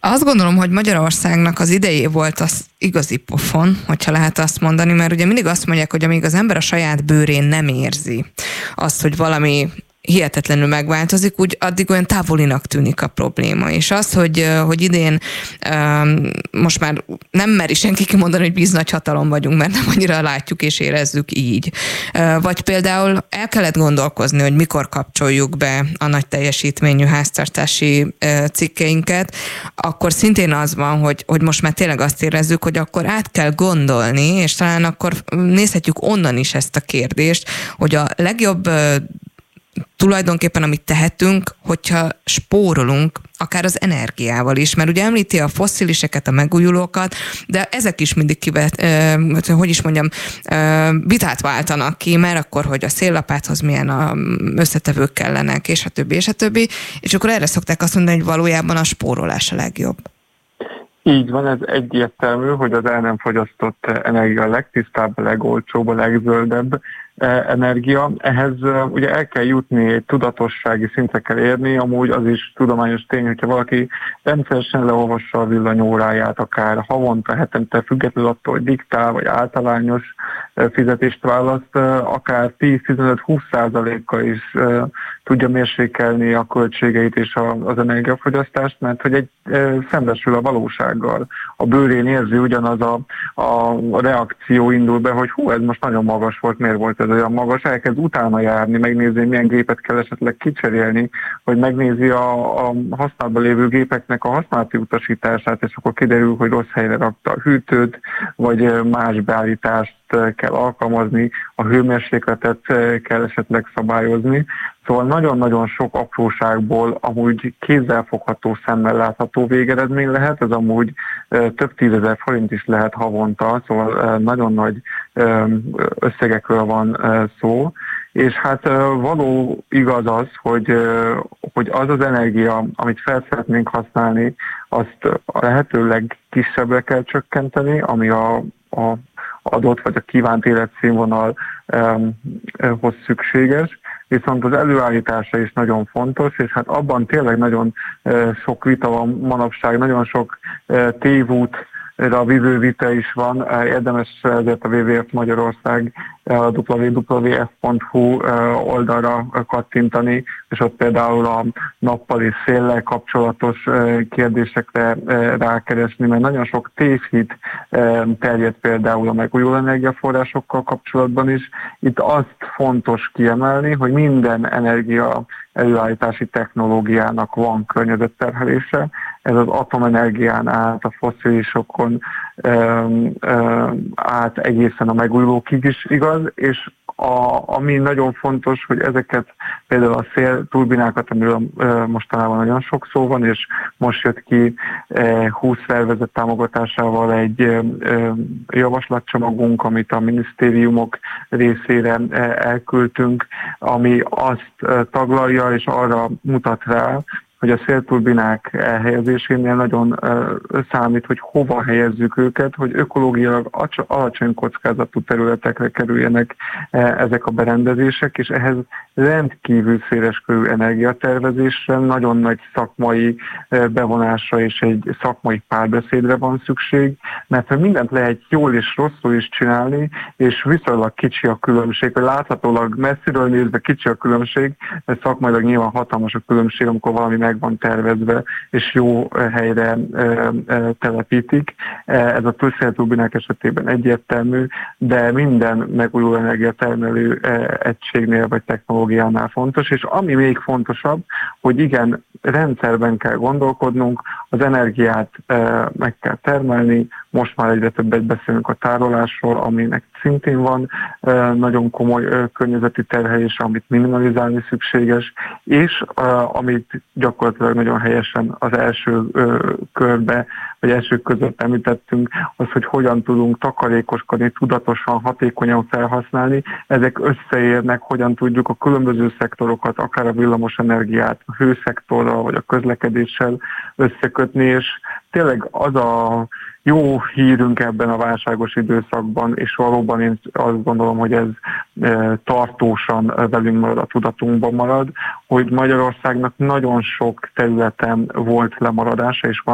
Azt gondolom, hogy Magyarországnak az idejé volt az igazi pofon, hogyha lehet azt mondani, mert ugye mindig azt mondják, hogy amíg az ember a saját bőrén nem érzi azt, hogy valami hihetetlenül megváltozik, úgy addig olyan távolinak tűnik a probléma. És az, hogy idén most már nem meri senki kimondani, hogy bíznagy hatalom vagyunk, mert nem annyira látjuk és érezzük így. Vagy például el kellett gondolkozni, hogy mikor kapcsoljuk be a nagy teljesítményű háztartási cikkeinket, akkor szintén az van, hogy most már tényleg azt érezzük, hogy akkor át kell gondolni, és talán akkor nézhetjük onnan is ezt a kérdést, hogy a legjobb tulajdonképpen, amit tehetünk, hogyha spórolunk, akár az energiával is, mert ugye említi a fossziliseket, a megújulókat, de ezek is mindig vitát váltanak ki, mert akkor, hogy a széllapáthoz milyen összetevők kellenek, és a többi, és a többi, és akkor erre szokták azt mondani, hogy valójában a spórolás a legjobb. Így van, ez egyértelmű, hogy az el nem fogyasztott energia a legtisztább, a legolcsóbb, a legzöldebb energia. Ehhez ugye el kell jutni, egy tudatossági szintre kell érni, amúgy az is tudományos tény, hogyha valaki rendszeresen leolvassa a villanyóráját, akár havonta, hetente, függetlenül attól, hogy diktál, vagy általányos fizetést választ, akár 10-15-20%-kal is tudja mérsékelni a költségeit és az energiafogyasztást, mert hogy szembesül a valósággal. A bőrén érzi, ugyanaz a reakció indul be, hogy ez most nagyon magas volt, miért volt ez olyan magas, elkezd utána járni, megnézi, milyen gépet kell esetleg kicserélni, vagy megnézi a használatban lévő gépeknek a használati utasítását, és akkor kiderül, hogy rossz helyre rakta a hűtőt, vagy más beállítást kell alkalmazni, a hőmérsékletet kell esetleg szabályozni. Szóval nagyon-nagyon sok apróságból amúgy kézzelfogható, szemmel látható végeredmény lehet, ez amúgy több 10 000 forint is lehet havonta, szóval nagyon nagy összegekről van szó. És hát való igaz az, hogy az az energia, amit fel szeretnénk használni, azt a lehető legkisebbre kell csökkenteni, ami a adott vagy a kívánt életszínvonalhoz szükséges, viszont az előállítása is nagyon fontos, és hát abban tényleg nagyon sok vita van manapság, nagyon sok tévút, a vívő vita is van, érdemes ezért a WWF Magyarország a www.f.hu oldalra kattintani, és ott például a nappal és széllel kapcsolatos kérdésekre rákeresni, mert nagyon sok tévhit terjed például a megújuló energiaforrásokkal kapcsolatban is. Itt azt fontos kiemelni, hogy minden energia előállítási technológiának van környezetterhelése. Ez az atomenergián át, a fosszilisokon át egészen a megújulókig is igaz, és ami nagyon fontos, hogy ezeket például a szélturbinákat, amiről mostanában nagyon sok szó van, és most jött ki 20 szervezet támogatásával egy javaslatcsomagunk, amit a minisztériumok részére elküldtünk, ami azt taglalja és arra mutat rá, hogy a szélturbinák elhelyezésénél nagyon számít, hogy hova helyezzük őket, hogy ökológiailag alacsony kockázatú területekre kerüljenek ezek a berendezések, és ehhez rendkívül széleskörű energiatervezésre, nagyon nagy szakmai bevonásra és egy szakmai párbeszédre van szükség, mert mindent lehet jól és rosszul is csinálni, és viszonylag kicsi a különbség, vagy láthatólag messziről nézve kicsi a különbség, de szakmailag nyilván hatalmas a különbség, amikor valami meg van tervezve, és jó helyre telepítik. Ez a szélturbinák esetében egyértelmű, de minden megújuló energiatermelő egységnél vagy technológiánál fontos, és ami még fontosabb, hogy igen, rendszerben kell gondolkodnunk, az energiát meg kell termelni, most már egyre többet beszélünk a tárolásról, aminek szintén van nagyon komoly környezeti terhelése, amit minimalizálni szükséges, és amit gyakorlatilag nagyon helyesen az első körbe, vagy első között említettünk, az, hogy hogyan tudunk takarékoskodni, tudatosan, hatékonyan felhasználni. Ezek összeérnek, hogyan tudjuk a különböző szektorokat, akár a villamos energiát, a hőszektorral, vagy a közlekedéssel összekötni, és tényleg az a jó hírünk ebben a válságos időszakban, és valóban én azt gondolom, hogy ez tartósan velünk marad, a tudatunkban marad, hogy Magyarországnak nagyon sok területen volt lemaradása, és van